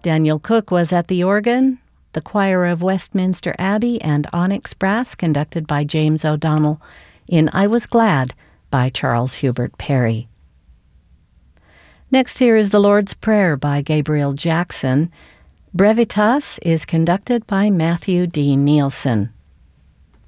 Daniel Cook was at the organ, the choir of Westminster Abbey and Onyx Brass conducted by James O'Donnell in I Was Glad by Charles Hubert Parry. Next here is the Lord's Prayer by Gabriel Jackson. Brevitas is conducted by Matthew D. Nielsen.